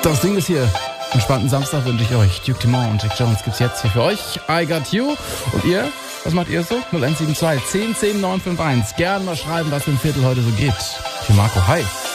Das Ding ist hier. Entspannten Samstag wünsche ich euch. Duke Dumont und Jack Jones gibt's jetzt hier für euch. I Got You. Und ihr? Was macht ihr so? 0172 10 10 951. Gerne mal schreiben, was im Viertel heute so geht. Hier Marco, hi.